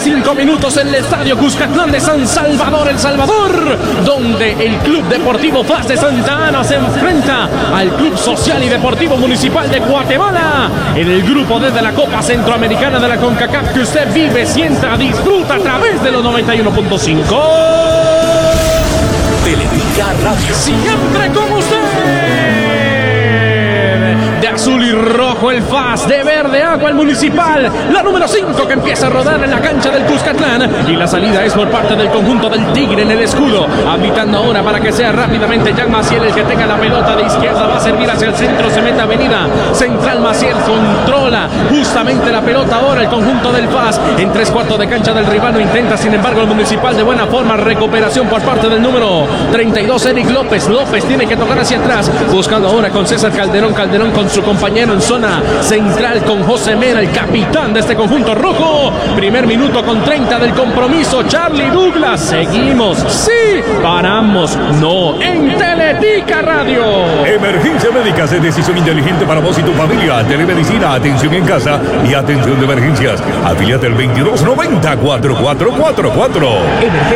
45 minutos en el Estadio Cuscatlán de San Salvador, El Salvador, donde el Club Deportivo FAS de Santa Ana se enfrenta al Club Social y Deportivo Municipal de Guatemala en el grupo D de la Copa Centroamericana de la CONCACAF, que usted vive, sienta, disfruta a través de los 91.5. Teletica Radio. Siempre con usted. De azul y rojo el FAS, de verde agua el Municipal, la número 5 que empieza a rodar en la cancha del Cuscatlán, y la salida es por parte del conjunto del Tigre en el escudo, habilitando ahora para que sea rápidamente Jan Maciel el que tenga la pelota de izquierda, va a servir hacia el centro, se mete Avenida Central, Maciel controla justamente la pelota ahora el conjunto del FAS, en 3/4 de cancha del rival, lo intenta sin embargo el Municipal de buena forma, recuperación por parte del número 32 Eric López tiene que tocar hacia atrás, buscando ahora con César Calderón con su compañero en zona central, con José Mera, el capitán de este conjunto rojo. Primer minuto con 30 del compromiso. Charlie Douglas, seguimos, sí, paramos, no, en Teletica Radio. Emergencia médica es decisión inteligente para vos y tu familia. Telemedicina, atención en casa y atención de emergencias. Afíliate al 2290-4444.